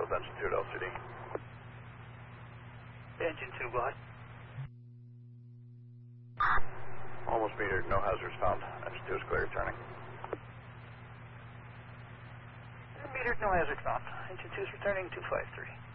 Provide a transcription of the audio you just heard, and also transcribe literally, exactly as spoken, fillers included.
with engine two at L C D. Engine two, go ahead. Almost metered, no hazards found. Engine two is clear, turning. Metered, no hazard found. Engine two is returning two five three.